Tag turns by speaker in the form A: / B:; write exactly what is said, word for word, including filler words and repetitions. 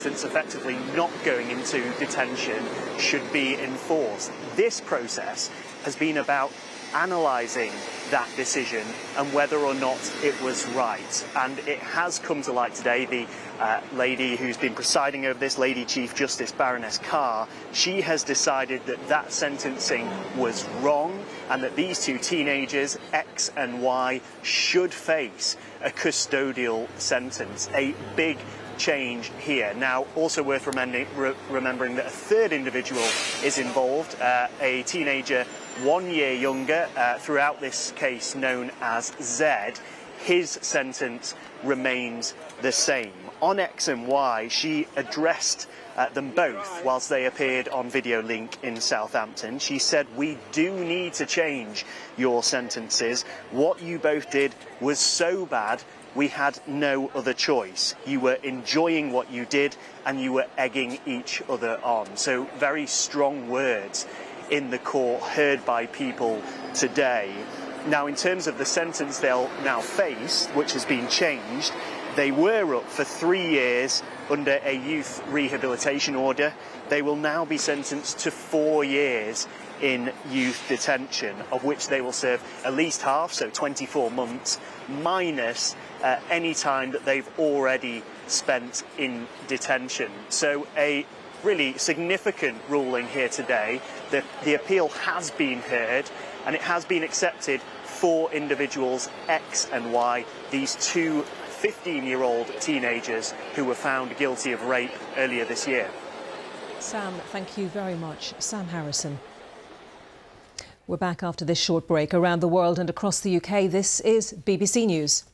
A: Since effectively not going into detention should be enforced. This process has been about analysing that decision and whether or not it was right. And it has come to light today. The uh, lady who's been presiding over this, Lady Chief Justice Baroness Carr, she has decided that that sentencing was wrong and that these two teenagers, X and Y, should face a custodial sentence. A big change here. Now, also worth remembering, re remembering that a third individual is involved, uh, a teenager one year younger, uh, throughout this case known as Zed. His sentence remains the same. On X and Y, she addressed uh, them both whilst they appeared on Video Link in Southampton. She said, "We do need to change your sentences. What you both did was so bad, we had no other choice. You were enjoying what you did and you were egging each other on." So very strong words in the court heard by people today. Now, in terms of the sentence they'll now face, which has been changed, they were up for three years under a youth rehabilitation order. They will now be sentenced to four years in youth detention, of which they will serve at least half, so twenty-four months, minus uh, any time that they've already spent in detention. So a really significant ruling here today. The, the appeal has been heard and it has been accepted for individuals X and Y, these two fifteen-year-old teenagers who were found guilty of rape earlier this year.
B: Sam, thank you very much. Sam Harrison. We're back after this short break. Around the world and across the U K, this is B B C News.